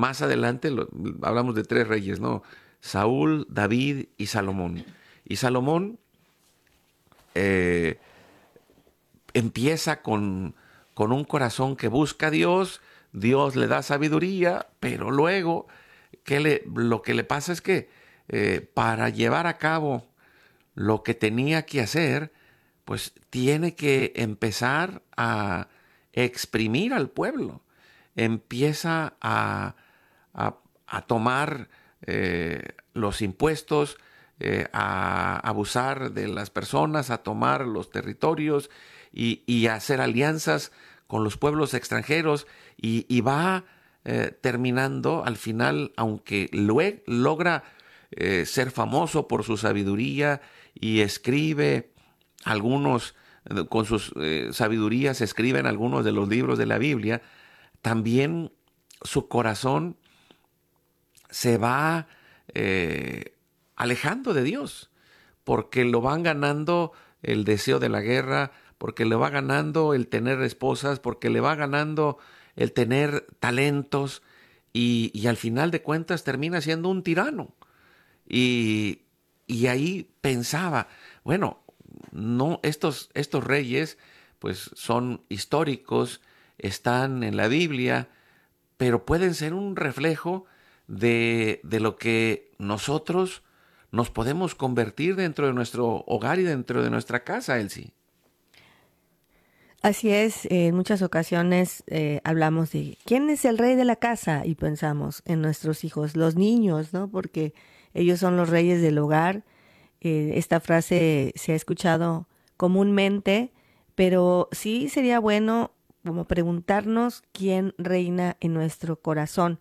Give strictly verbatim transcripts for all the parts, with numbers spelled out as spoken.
más adelante lo, hablamos de tres reyes, ¿no? Saúl, David y Salomón. Y Salomón eh, empieza con, con un corazón que busca a Dios, Dios le da sabiduría, pero luego que le, lo que le pasa es que eh, para llevar a cabo lo que tenía que hacer, pues tiene que empezar a exprimir al pueblo. Empieza a, a, a tomar eh, los impuestos, eh, a abusar de las personas, a tomar los territorios y, y a hacer alianzas con los pueblos extranjeros y, y va eh, terminando al final, aunque lue- logra eh, ser famoso por su sabiduría y escribe algunos, eh, con sus eh, sabidurías escriben algunos de los libros de la Biblia, también su corazón se va eh, alejando de Dios, porque lo van ganando el deseo de la guerra, porque le va ganando el tener esposas, porque le va ganando el tener talentos, y, y al final de cuentas termina siendo un tirano. Y, y ahí pensaba, bueno, no, estos, estos reyes pues son históricos, están en la Biblia, pero pueden ser un reflejo de, de lo que nosotros nos podemos convertir dentro de nuestro hogar y dentro de nuestra casa, Elsie. Así es, eh, en muchas ocasiones eh, hablamos de quién es el rey de la casa y pensamos en nuestros hijos, los niños, ¿no? Porque ellos son los reyes del hogar. Eh, esta frase se ha escuchado comúnmente, pero sí sería bueno como preguntarnos quién reina en nuestro corazón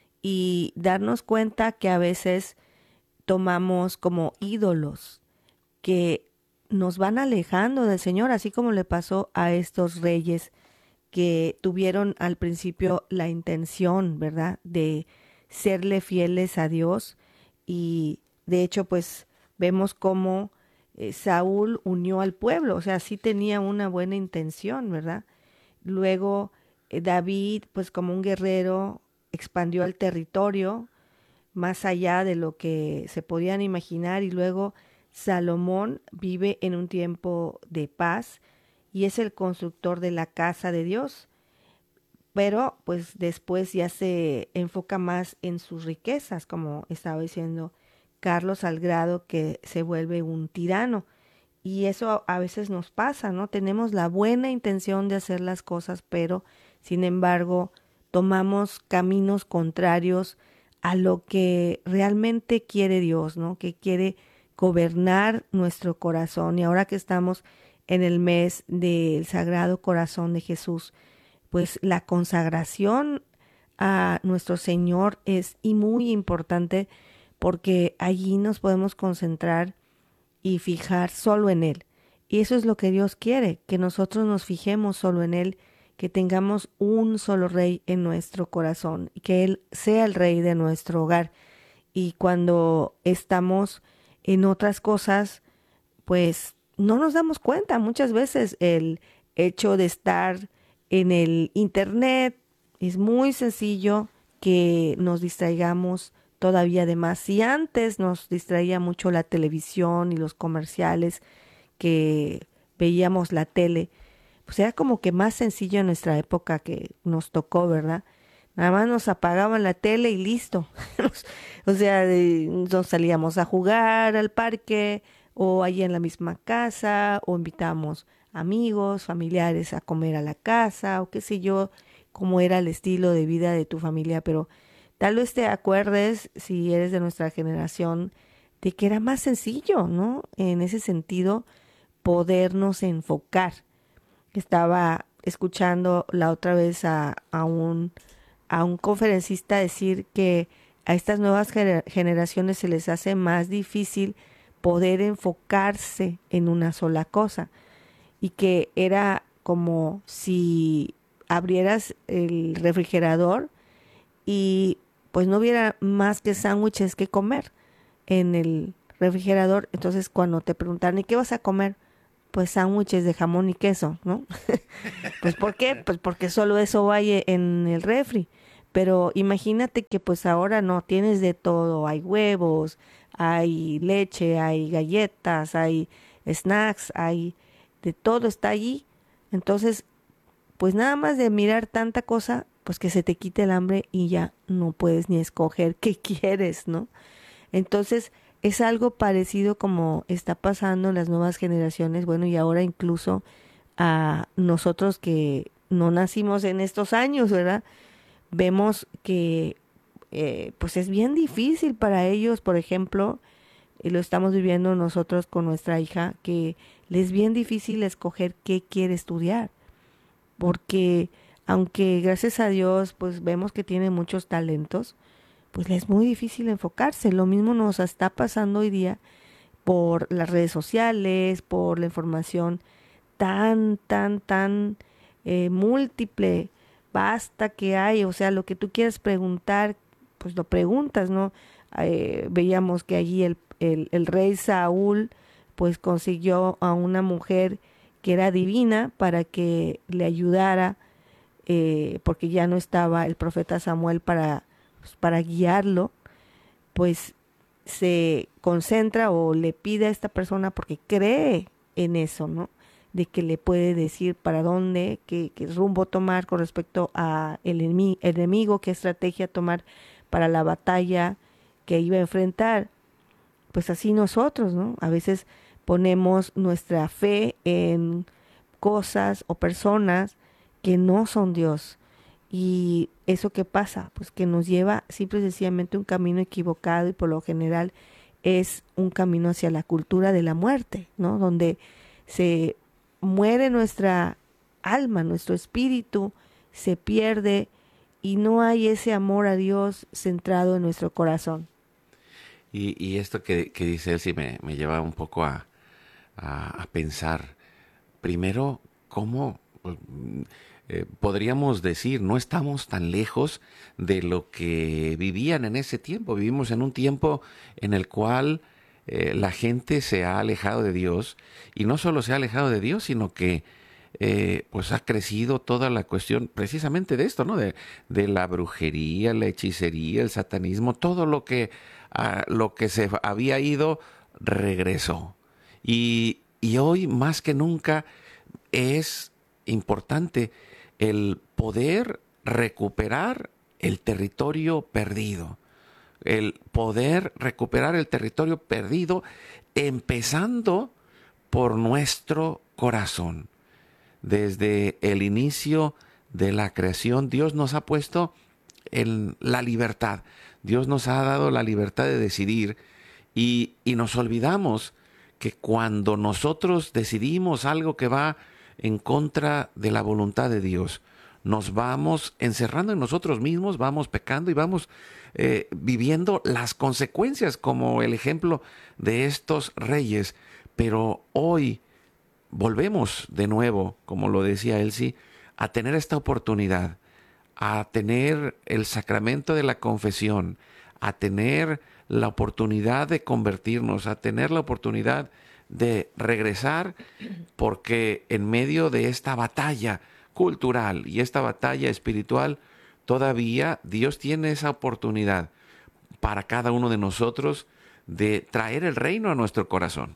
y darnos cuenta que a veces tomamos como ídolos que nos van alejando del Señor, así como le pasó a estos reyes que tuvieron al principio la intención, ¿verdad?, de serle fieles a Dios. Y de hecho, pues vemos cómo eh, Saúl unió al pueblo, o sea, sí tenía una buena intención, ¿verdad? Luego eh, David, pues como un guerrero, expandió el territorio más allá de lo que se podían imaginar, y luego Salomón vive en un tiempo de paz y es el constructor de la casa de Dios, pero pues después ya se enfoca más en sus riquezas, como estaba diciendo Carlos, al grado que se vuelve un tirano. Y eso a veces nos pasa, ¿no? Tenemos la buena intención de hacer las cosas, pero sin embargo tomamos caminos contrarios a lo que realmente quiere Dios, ¿no? Que quiere gobernar nuestro corazón. Y ahora que estamos en el mes del Sagrado Corazón de Jesús, pues la consagración a nuestro Señor es y muy importante, porque allí nos podemos concentrar y fijar solo en Él. Y eso es lo que Dios quiere, que nosotros nos fijemos solo en Él, que tengamos un solo rey en nuestro corazón, y que Él sea el rey de nuestro hogar. Y cuando estamos en otras cosas, pues no nos damos cuenta. Muchas veces el hecho de estar en el internet es muy sencillo que nos distraigamos todavía de más. Si antes nos distraía mucho la televisión y los comerciales, que veíamos la tele, pues era como que más sencillo en nuestra época que nos tocó, ¿verdad? Nada más nos apagaban la tele y listo. O sea, de, nos salíamos a jugar al parque o allí en la misma casa, o invitábamos amigos, familiares a comer a la casa, o qué sé yo, cómo era el estilo de vida de tu familia. Pero tal vez te acuerdes, si eres de nuestra generación, de que era más sencillo, ¿no? En ese sentido, podernos enfocar. Estaba escuchando la otra vez a, a un a un conferencista decir que a estas nuevas gener- generaciones se les hace más difícil poder enfocarse en una sola cosa, y que era como si abrieras el refrigerador y pues no hubiera más que sándwiches que comer en el refrigerador. Entonces cuando te preguntan, ¿y qué vas a comer? Pues sándwiches de jamón y queso, ¿no? Pues ¿por qué? Pues porque solo eso vaya en el refri. pero imagínate que pues ahora no, tienes de todo, hay huevos, hay leche, hay galletas, hay snacks, hay de todo está allí. Entonces, pues nada más de mirar tanta cosa, pues que se te quite el hambre y ya no puedes ni escoger qué quieres, ¿no? Entonces, es algo parecido como está pasando en las nuevas generaciones, bueno, y ahora incluso a nosotros que no nacimos en estos años, ¿verdad? Vemos que eh, pues es bien difícil para ellos, por ejemplo, y lo estamos viviendo nosotros con nuestra hija, que les es bien difícil escoger qué quiere estudiar, porque aunque gracias a Dios pues vemos que tiene muchos talentos, pues le es muy difícil enfocarse. Lo mismo nos está pasando hoy día por las redes sociales, por la información tan, tan, tan eh, múltiple, vasta que hay. O sea, lo que tú quieras preguntar, pues lo preguntas, ¿no? Eh, veíamos que allí el, el, el rey Saúl pues consiguió a una mujer que era divina para que le ayudara, eh, porque ya no estaba el profeta Samuel para, pues, para guiarlo, pues se concentra o le pide a esta persona porque cree en eso, ¿no? De que le puede decir para dónde, qué, qué rumbo tomar con respecto a el enemi- enemigo, qué estrategia tomar para la batalla que iba a enfrentar. Pues así nosotros, ¿no? A veces ponemos nuestra fe en cosas o personas que no son Dios. Y eso qué pasa, pues que nos lleva simple y sencillamente un camino equivocado y por lo general es un camino hacia la cultura de la muerte, ¿no? Donde se muere nuestra alma, nuestro espíritu se pierde y no hay ese amor a Dios centrado en nuestro corazón. Y, y esto que, que dice él sí me, me lleva un poco a, a, a pensar, primero, cómo pues, mm, eh, podríamos decir, no estamos tan lejos de lo que vivían en ese tiempo. Vivimos en un tiempo en el cual eh, la gente se ha alejado de Dios y no solo se ha alejado de Dios, sino que eh, pues ha crecido toda la cuestión precisamente de esto, ¿no? De, de la brujería, la hechicería, el satanismo, todo lo que, ah, lo que se había ido regresó. Y, y hoy más que nunca es importante el poder recuperar el territorio perdido, el poder recuperar el territorio perdido empezando por nuestro corazón. Desde el inicio de la creación, Dios nos ha puesto en la libertad. Dios nos ha dado la libertad de decidir y, y nos olvidamos que cuando nosotros decidimos algo que va en contra de la voluntad de Dios, nos vamos encerrando en nosotros mismos, vamos pecando y vamos eh, viviendo las consecuencias, como el ejemplo de estos reyes. Pero hoy volvemos de nuevo, como lo decía Elsie, a tener esta oportunidad, a tener el sacramento de la confesión, a tener la oportunidad de convertirnos, a tener la oportunidad de regresar, porque en medio de esta batalla cultural y esta batalla espiritual, todavía Dios tiene esa oportunidad para cada uno de nosotros de traer el reino a nuestro corazón.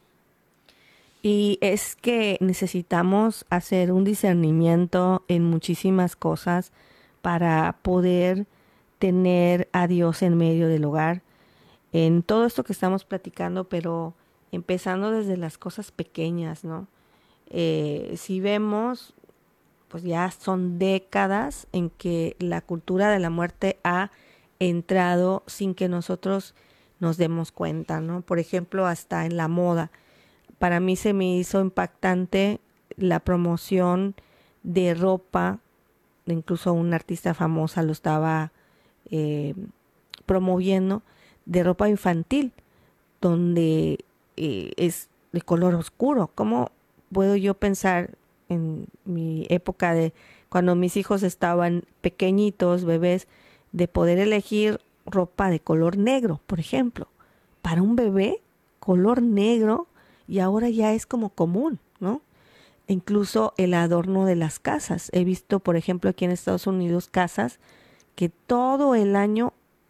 Y es que necesitamos hacer un discernimiento en muchísimas cosas para poder tener a Dios en medio del hogar, en todo esto que estamos platicando, pero empezando desde las cosas pequeñas, ¿no? Eh, si vemos, pues ya son décadas en que la cultura de la muerte ha entrado sin que nosotros nos demos cuenta, ¿no? Por ejemplo, hasta en la moda. Para mí se me hizo impactante la promoción de ropa, incluso una artista famosa lo estaba eh, promoviendo, de ropa infantil, donde eh, es de color oscuro. ¿Cómo puedo yo pensar en mi época de cuando mis hijos estaban pequeñitos, bebés, de poder elegir ropa de color negro, por ejemplo? Para un bebé, color negro, y ahora ya es como común, ¿no? Incluso el adorno de las casas. He visto, por ejemplo, aquí en Estados Unidos, casas que todo el año